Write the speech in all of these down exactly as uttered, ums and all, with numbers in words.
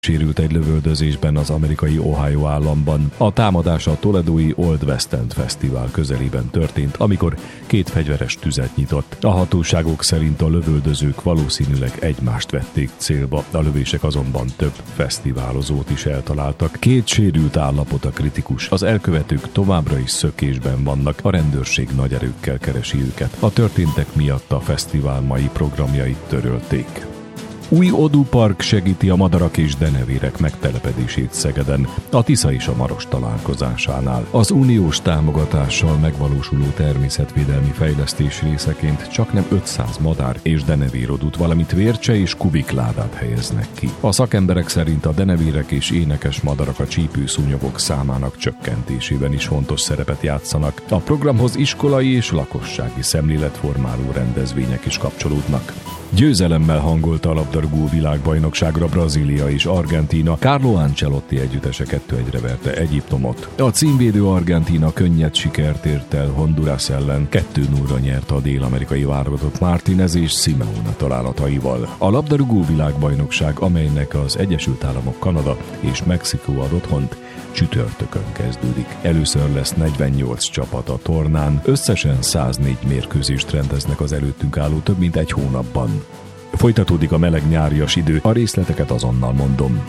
Sérült egy lövöldözésben az amerikai Ohio államban. A támadás a toledói Old West End Fesztivál közelében történt, amikor két fegyveres tüzet nyitott. A hatóságok szerint a lövöldözők valószínűleg egymást vették célba, a lövések azonban több fesztiválozót is eltaláltak. Két sérült állapota kritikus. Az elkövetők továbbra is szökésben vannak, a rendőrség nagy erőkkel keresi őket. A történtek miatt a fesztivál mai programjait törölték. Új odúpark segíti a madarak és denevérek megtelepedését Szegeden, a Tisza és a Maros találkozásánál. Az uniós támogatással megvalósuló természetvédelmi fejlesztés részeként csaknem ötszáz madár és denevérodút, valamint vércse és kubikládát helyeznek ki. A szakemberek szerint a denevérek és énekes madarak a csípőszúnyogok számának csökkentésében is fontos szerepet játszanak. A programhoz iskolai és lakossági szemléletformáló rendezvények is kapcsolódnak. Győzelemmel hangolta a labdarúgó világbajnokságra Brazília és Argentína. Carlo Ancelotti együttese kettő egyre verte Egyiptomot. A címvédő Argentína könnyed sikert ért el Honduras ellen, kettő nullra nyert a dél-amerikai válogatott Martínez és Simeone találataival. A labdarúgó világbajnokság, amelynek az Egyesült Államok, Kanada és Mexikó ad otthont, csütörtökön kezdődik. Először lesz negyvennyolc csapat a tornán, összesen száznégy mérkőzést rendeznek az előttünk álló több mint egy hónapban. Folytatódik a meleg nyárias idő, a részleteket azonnal mondom.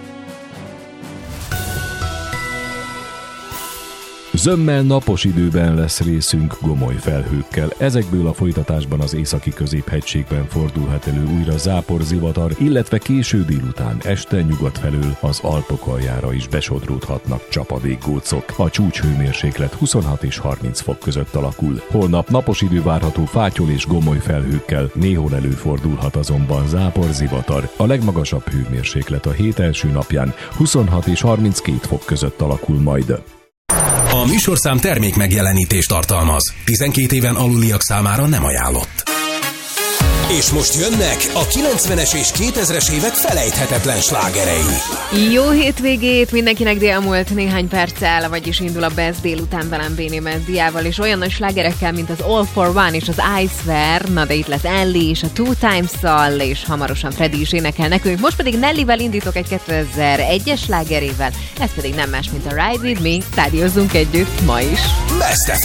Zömmel napos időben lesz részünk gomoly felhőkkel. Ezekből a folytatásban az északi középhegységben fordulhat elő újra záporzivatar, illetve késő délután este nyugat felől az Alpok aljára is besodródhatnak csapadékgócok. A csúcshőmérséklet huszonhat és harminc fok között alakul. Holnap napos idő várható fátyol és gomoly felhőkkel, néhol előfordulhat azonban záporzivatar. A legmagasabb hőmérséklet a hét első napján huszonhat és harminckét fok között alakul majd. A műsorszám termék megjelenítést tartalmaz. tizenkét éven aluliak számára nem ajánlott. És most jönnek a kilencvenes és kétezres évek felejthetetlen slágerei. Jó hétvégét mindenkinek, délmúlt néhány perccel, vagyis indul a Best délután velem Béni Meddiával, és olyan nagy slágerekkel, mint az All for One és az I Swear, na de itt lesz Ellie és a Two Times-szal, és hamarosan Freddy is énekel nekünk. Most pedig Nellyvel indítok egy kétezer-egyes slágerével, ez pedig nem más, mint a Ride With Me, tárgyazzunk együtt ma is. Best ef